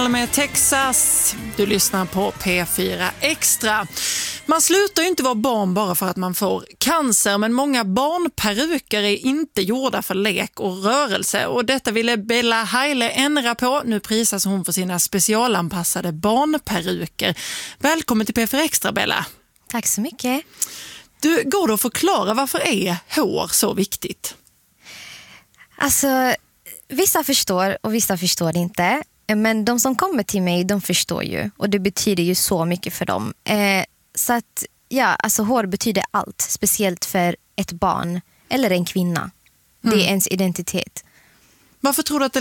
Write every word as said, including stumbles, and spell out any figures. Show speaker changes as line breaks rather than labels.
Bieber med Texas. Du lyssnar på P fyra Extra. Man slutar ju inte vara barn bara för att man får cancer, men många barnperuker är inte gjorda för lek och rörelse. Och detta ville Bella Haile ändra på. Nu prisas hon för sina specialanpassade barnperuker. Välkommen till P fyra Extra, Bella.
Tack så mycket.
Du, går då att förklara varför är hår så viktigt?
Alltså, vissa förstår och vissa förstår inte. Men de som kommer till mig, de förstår ju. Och det betyder ju så mycket för dem. Eh, så att, ja, alltså hår betyder allt. Speciellt för ett barn eller en kvinna. Mm. Det är ens identitet.
Varför tror du att det